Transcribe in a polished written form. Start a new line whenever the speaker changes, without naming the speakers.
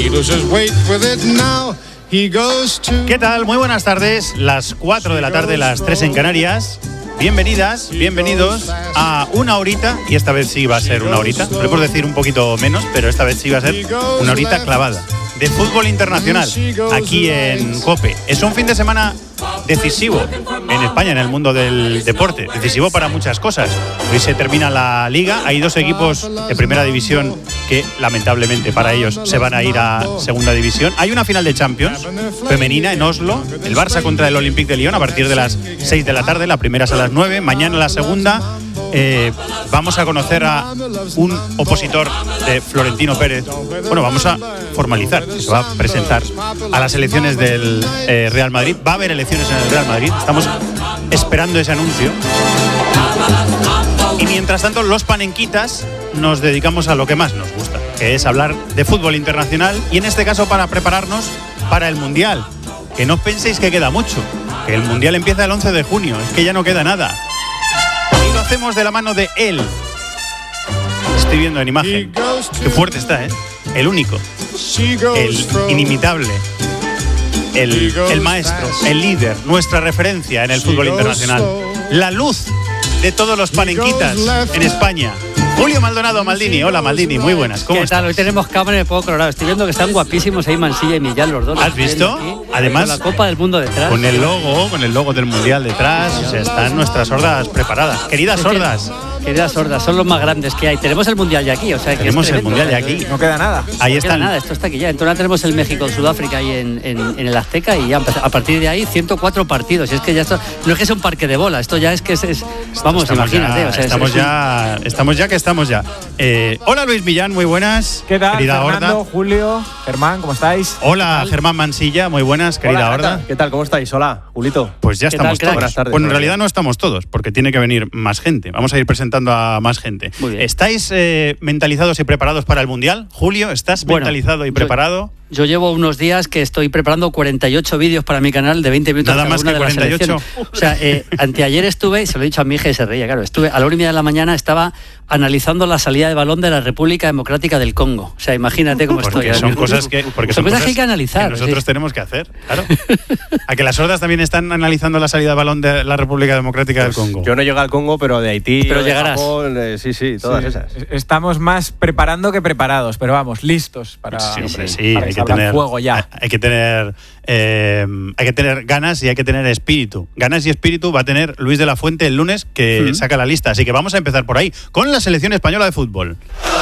¿Qué tal? Muy buenas tardes, las 4 de la tarde, las 3 en Canarias. Bienvenidas, bienvenidos a una horita, y esta vez sí va a ser una horita, podemos decir un poquito menos, pero esta vez sí va a ser una horita clavada, de fútbol internacional, aquí en COPE. Es un fin de semana decisivo en España, en el mundo del deporte, decisivo para muchas cosas. Hoy se termina la Liga, hay dos equipos de primera división que lamentablemente para ellos se van a ir a segunda división. Hay una final de Champions femenina en Oslo, el Barça contra el Olympique de Lyon a partir de las 6 de la tarde, la primera es a las 9, mañana la segunda. Vamos a conocer a un opositor de Florentino Pérez. Bueno, vamos a formalizar que se va a presentar a las elecciones del Real Madrid. Va a haber elecciones en el Real Madrid, estamos esperando ese anuncio. Y mientras tanto, los panenquitas nos dedicamos a lo que más nos gusta, que es hablar de fútbol internacional, y en este caso para prepararnos para el Mundial. Que no penséis que queda mucho, que el Mundial empieza el 11 de junio, es que ya no queda nada. Y lo hacemos de la mano de él. Estoy viendo en imagen. Qué fuerte está, ¿eh? El único, el inimitable, el maestro, el líder, nuestra referencia en el fútbol internacional. La luz de todos los panenquitas en España. Julio Maldonado Maldini. Hola Maldini, muy buenas. ¿Cómo estás?
Hoy tenemos cámara de Poco Colorado. Estoy viendo que están guapísimos ahí Mansilla y Millán, los dos.
¿Has visto? Además,
con la Copa del Mundo detrás.
Con el logo del Mundial detrás. O sea, están nuestras sordas preparadas. Queridas sordas.
Queridas sordas, son los más grandes que hay. Tenemos el Mundial ya aquí, o sea, que
tenemos el Mundial ya aquí.
No queda nada.
Ahí está.
No queda nada, esto está aquí ya. Entonces tenemos el México-Sudáfrica ahí en el Azteca, y ya a partir de ahí 104 partidos. Y es que ya esto no es que sea un parque de bola, esto ya es que es vamos, estamos imagínate.
Ya, o sea, estamos ya. Hola Luis Millán, muy buenas.
¿Qué tal,
querida
Fernando,
Horda?
Julio, Germán, ¿cómo estáis?
Hola Germán Mansilla, muy buenas, querida Horda.
¿Qué tal? ¿Cómo estáis? Hola, Julito.
Pues ya estamos
tal,
todos.
Buenas tardes.
Bueno, en realidad no estamos todos, porque tiene que venir más gente. Vamos a ir presentando a más gente.
Muy bien.
¿Estáis mentalizados y preparados para el Mundial? Julio, ¿estás mentalizado y preparado?
Yo llevo unos días que estoy preparando 48 vídeos para mi canal de 20 minutos.
Nada
cada
más
una
que
de las
48.
O sea, anteayer estuve, se lo he dicho a mi hija y se reía, claro, estuve a la 1:30 de la mañana, estaba analizando la salida de balón de la República Democrática del Congo. O sea, imagínate cómo
porque
estoy.
Son cosas que
hay que analizar.
Que nosotros tenemos que hacer, claro. ¿A que las sordas también están analizando la salida de balón de la República Democrática del Congo?
Yo no llego al Congo, pero de Haití,
pero
de
llegarás.
Japón, sí, todas esas.
Estamos más preparando que preparados, pero vamos, listos para,
sí, hombre,
para
hay que tener
fuego ya.
Hay que tener ganas y hay que tener espíritu. Ganas y espíritu va a tener Luis de la Fuente el lunes, que saca la lista. Así que vamos a empezar por ahí, con la selección española de fútbol.